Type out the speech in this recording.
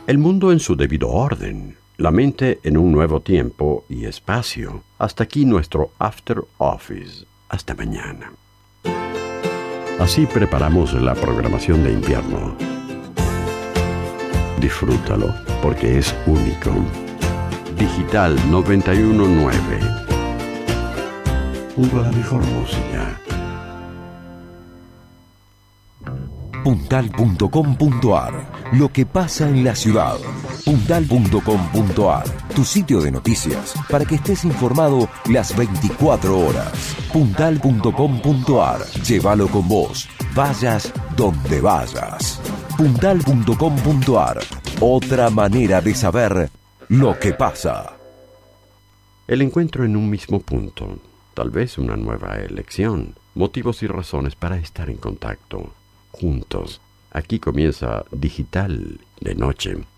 El mundo en su debido orden, la mente en un nuevo tiempo y espacio. Hasta aquí nuestro After Office. Hasta mañana. Así preparamos la programación de invierno. Disfrútalo, porque es único. Digital 919. Junto a la mejor música. Puntal.com.ar. Lo que pasa en la ciudad. Puntal.com.ar. Tu sitio de noticias para que estés informado las 24 horas. Puntal.com.ar. Llévalo con vos. Vayas donde vayas. Puntal.com.ar. Otra manera de saber lo que pasa. El encuentro en un mismo punto. Tal vez una nueva elección. Motivos y razones para estar en contacto. Juntos. Aquí comienza Digital de Noche.